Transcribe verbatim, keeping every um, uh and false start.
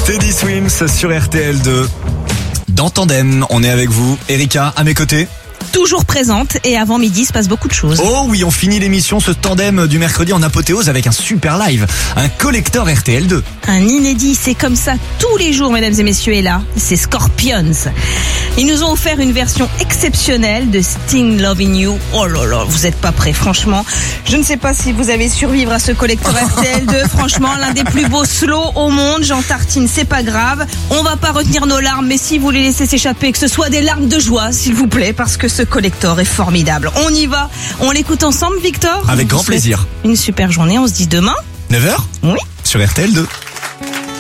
Teddy Swims sur R T L deux. Dans Tandem, on est avec vous. Erika, à mes côtés. Toujours présente et avant midi, il se passe beaucoup de choses. Oh oui, on finit l'émission, ce tandem du mercredi en apothéose avec un super live, un collector R T L deux. Un inédit, c'est comme ça tous les jours, mesdames et messieurs, et là, c'est Scorpions. Ils nous ont offert une version exceptionnelle de Sting Loving You. Oh là là, vous êtes pas prêts, franchement. Je ne sais pas si vous allez survivre à ce collector R T L deux. Franchement, l'un des plus beaux slows au monde. Jean Tartine, c'est pas grave. On va pas retenir nos larmes, mais si vous les laissez s'échapper, que ce soit des larmes de joie, s'il vous plaît, parce que ce collector est formidable. On y va. On l'écoute ensemble, Victor? Avec grand plaisir. Une super journée. On se dit demain. neuf heures Oui. Sur R T L deux.